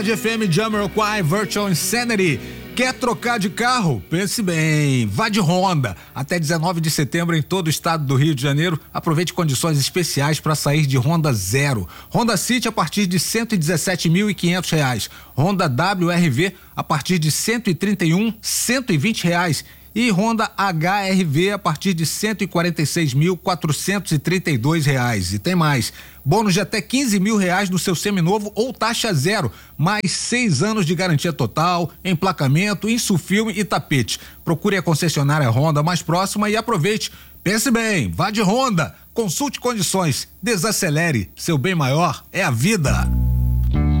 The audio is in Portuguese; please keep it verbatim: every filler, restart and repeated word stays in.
de F M Jamiroquai Virtual Insanity. Quer trocar de carro? Pense bem, vá de Honda. Até dezenove de setembro em todo o estado do Rio de Janeiro. Aproveite condições especiais para sair de Honda Zero. Honda City a partir de cento e dezessete mil e quinhentos reais. Honda W R V a partir de cento e trinta e um, cento e vinte reais. E Honda H R V a partir de cento e quarenta e seis mil, quatrocentos e trinta e dois reais. E tem mais, bônus de até quinze mil reais no seu seminovo ou taxa zero, mais seis anos de garantia total, emplacamento, insufilme e tapete. Procure a concessionária Honda mais próxima e aproveite. Pense bem, vá de Honda, consulte condições, desacelere, seu bem maior é a vida.